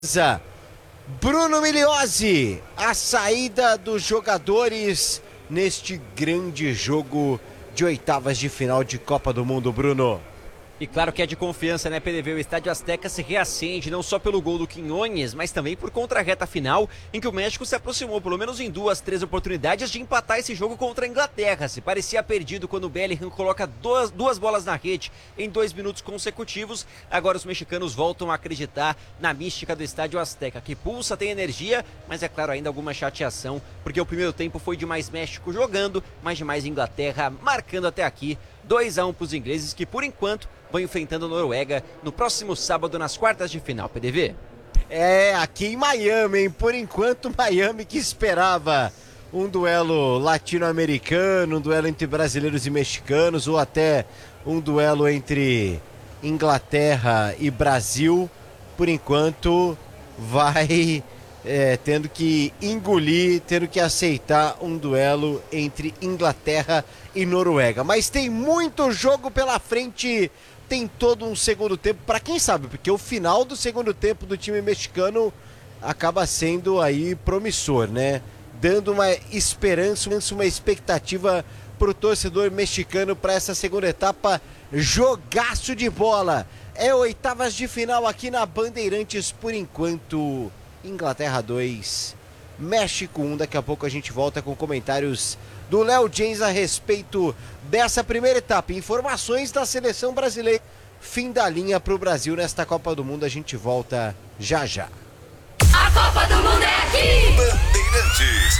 Bruno Migliozzi, a saída dos jogadores neste grande jogo de oitavas de final de Copa do Mundo, Bruno. E claro que é de confiança, né, PDV? O Estádio Azteca se reacende não só pelo gol do Quiñones, mas também por contra a reta final, em que o México se aproximou, pelo menos em 2, 3 oportunidades, de empatar esse jogo contra a Inglaterra. Se parecia perdido quando o Bellingham coloca duas bolas na rede em 2 minutos consecutivos, agora os mexicanos voltam a acreditar na mística do Estádio Azteca, que pulsa, tem energia, mas é claro, ainda alguma chateação, porque o primeiro tempo foi de mais México jogando, mas de mais Inglaterra marcando até aqui. 2-1 para os ingleses, que por enquanto vão enfrentando a Noruega no próximo sábado nas quartas de final, PDV. É, aqui em Miami, hein? Por enquanto, Miami que esperava um duelo latino-americano, um duelo entre brasileiros e mexicanos, ou até um duelo entre Inglaterra e Brasil, por enquanto vai tendo que engolir, tendo que aceitar um duelo entre Inglaterra e Noruega. Mas tem muito jogo pela frente, tem todo um segundo tempo, para quem sabe, porque o final do segundo tempo do time mexicano acaba sendo aí promissor, né? Dando uma esperança, uma expectativa pro torcedor mexicano para essa segunda etapa. Jogaço de bola. É oitavas de final aqui na Bandeirantes por enquanto. Inglaterra 2, México 1. Daqui a pouco a gente volta com comentários do Léo James a respeito dessa primeira etapa. Informações da seleção brasileira. Fim da linha para o Brasil nesta Copa do Mundo. A gente volta já já. A Copa do Mundo é aqui! Bandeirantes.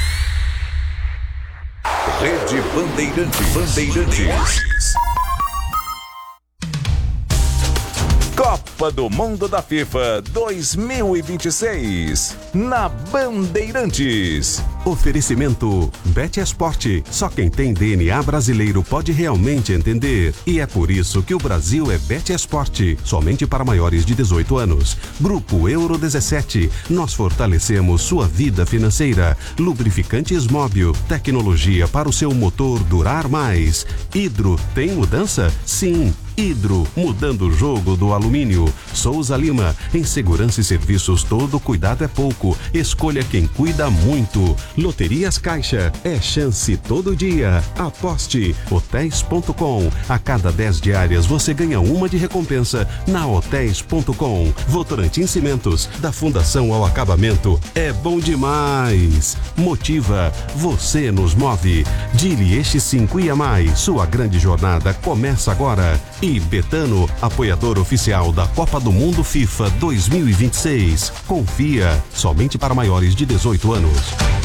Rede Bandeirantes. Copa do Mundo da FIFA 2026 na Bandeirantes. Oferecimento Bet Esporte. Só quem tem DNA brasileiro pode realmente entender. E é por isso que o Brasil é Bet Esporte. Somente para maiores de 18 anos. Grupo Euro 17. Nós fortalecemos sua vida financeira. Lubrificantes Móbil. Tecnologia para o seu motor durar mais. Hidro tem mudança? Sim. Hidro, mudando o jogo do alumínio. Souza Lima, em segurança e serviços todo cuidado é pouco. Escolha quem cuida muito. Loterias Caixa, é chance todo dia. Aposte. Hotéis.com. A cada 10 diárias você ganha uma de recompensa na Hotéis.com. Votorantim Cimentos, da Fundação ao Acabamento. É bom demais. Motiva, você nos move. Dili Este 5 e a mais. Sua grande jornada começa agora. E Betano, apoiador oficial da Copa do Mundo FIFA 2026. Confia, somente para maiores de 18 anos.